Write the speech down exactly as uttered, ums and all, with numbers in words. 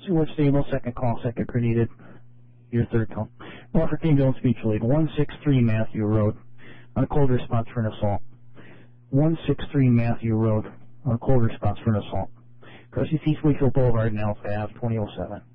Seward stable, second call, second needed. Your third call. Buffer King Jones Mutual Aid, one six three Matthew Road, on a cold response for an assault. one six three Matthew Road, on a cold response for an assault. Crusty East Wakefield Boulevard, and Alpha Ave, twenty oh seven.